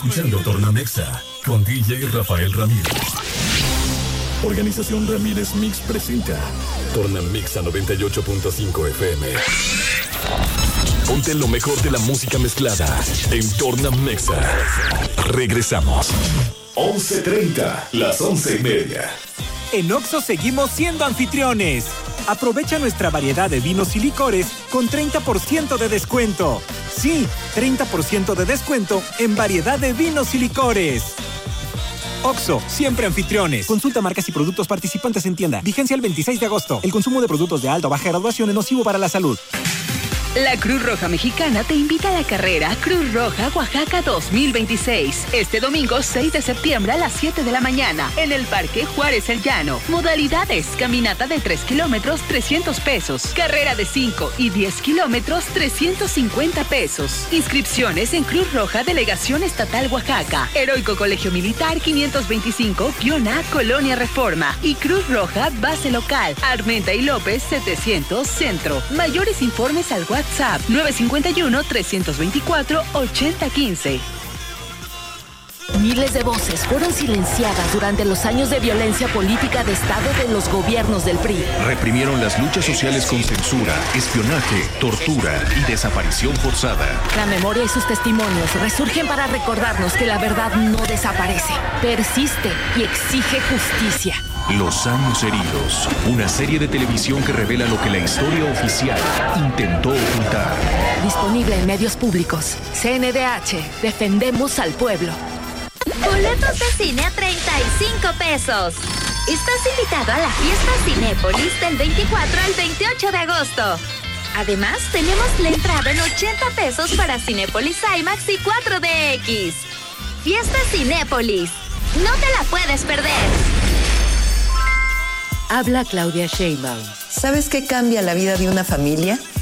Escuchando Tornamexa con DJ Rafael Ramírez. Organización Ramírez Mix presenta Tornamexa 98.5 FM. Ponte lo mejor de la música mezclada en Tornamexa. Regresamos. 11:30, las 11:30. En Oxxo seguimos siendo anfitriones. Aprovecha nuestra variedad de vinos y licores con 30% de descuento. Sí, 30% de descuento en variedad de vinos y licores. Oxxo, siempre anfitriones. Consulta marcas y productos participantes en tienda. Vigencia el 26 de agosto. El consumo de productos de alta o baja graduación es nocivo para la salud. La Cruz Roja Mexicana te invita a la carrera Cruz Roja Oaxaca 2026. Este domingo 6 de septiembre a las 7 de la mañana en el Parque Juárez El Llano. Modalidades: caminata de 3 kilómetros, 300 pesos. Carrera de 5 y 10 kilómetros, 350 pesos. Inscripciones en Cruz Roja Delegación Estatal Oaxaca. Heroico Colegio Militar 525-A, Colonia Reforma. Y Cruz Roja Base Local, Armenta y López 700 Centro. Mayores informes al WhatsApp 951-324-8015. Miles de voces fueron silenciadas durante los años de violencia política de Estado de los gobiernos del PRI. Reprimieron las luchas sociales con censura, espionaje, tortura y desaparición forzada. La memoria y sus testimonios resurgen para recordarnos que la verdad no desaparece, persiste y exige justicia. Los años heridos, una serie de televisión que revela lo que la historia oficial intentó ocultar. Disponible en medios públicos. CNDH, defendemos al pueblo. Boletos de cine a 35 pesos. Estás invitado a la fiesta Cinépolis del 24 al 28 de agosto. Además, tenemos la entrada en 80 pesos para Cinépolis IMAX y 4DX. Fiesta Cinépolis. No te la puedes perder. Habla Claudia Sheinbaum. ¿Sabes qué cambia la vida de una familia?